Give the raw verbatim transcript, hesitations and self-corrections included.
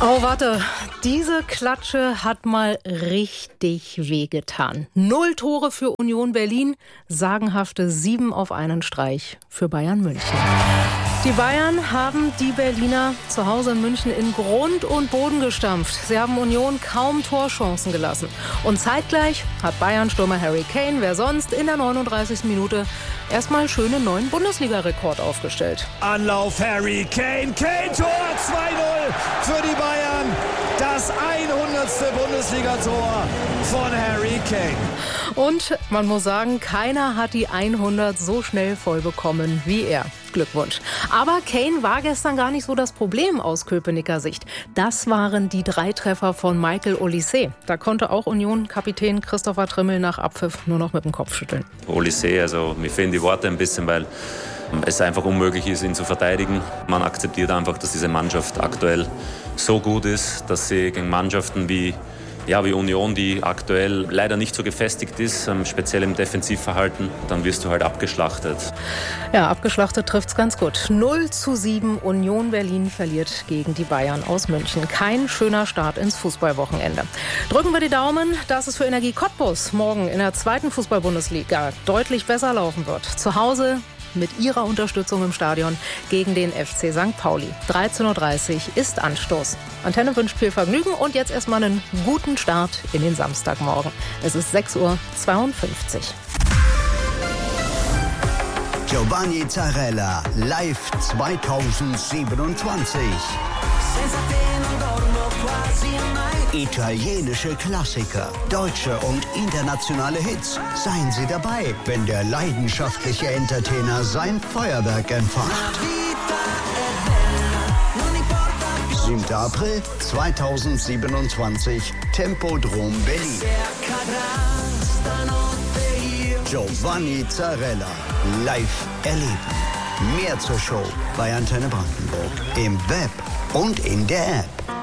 Oh, warte. Diese Klatsche hat mal richtig wehgetan. Null Tore für Union Berlin, sagenhafte sieben auf einen Streich für Bayern München. Die Bayern haben die Berliner zu Hause in München in Grund und Boden gestampft. Sie haben Union kaum Torchancen gelassen. Und zeitgleich hat Bayern-Stürmer Harry Kane, wer sonst, in der neununddreißigsten Minute erstmal schönen neuen Bundesliga-Rekord aufgestellt. Anlauf Harry Kane, Kane-Tor, zwei null für die Bayern. Das hundertste Bundesliga-Tor von Harry Kane. Und man muss sagen, keiner hat die hundert so schnell voll bekommen wie er. Glückwunsch. Aber Kane war gestern gar nicht so das Problem aus Köpenicker Sicht. Das waren die drei Treffer von Michael Olise. Da konnte auch Union-Kapitän Christopher Trimmel nach Abpfiff nur noch mit dem Kopf schütteln. Olise, also mir fehlen die Worte ein bisschen, weil es einfach unmöglich ist, ihn zu verteidigen. Man akzeptiert einfach, dass diese Mannschaft aktuell so gut ist, dass sie gegen Mannschaften wie Ja, wie Union, die aktuell leider nicht so gefestigt ist, speziell im Defensivverhalten, dann wirst du halt abgeschlachtet. Ja, abgeschlachtet trifft's ganz gut. null zu sieben, Union Berlin verliert gegen die Bayern aus München. Kein schöner Start ins Fußballwochenende. Drücken wir die Daumen, dass es für Energie Cottbus morgen in der zweiten Fußball-Bundesliga deutlich besser laufen wird. Zu Hause mit ihrer Unterstützung im Stadion gegen den F C Sankt Pauli. dreizehn Uhr dreißig ist Anstoß. Antenne wünscht viel Vergnügen und jetzt erstmal einen guten Start in den Samstagmorgen. Es ist sechs Uhr zweiundfünfzig. Giovanni Zarella, live zweitausendsiebenundzwanzig. Italienische Klassiker, deutsche und internationale Hits. Seien Sie dabei, wenn der leidenschaftliche Entertainer sein Feuerwerk entfacht. siebter April zweitausendsiebenundzwanzig, Tempodrom Berlin. Giovanni Zarella, live erleben. Mehr zur Show bei Antenne Brandenburg, im Web und in der App.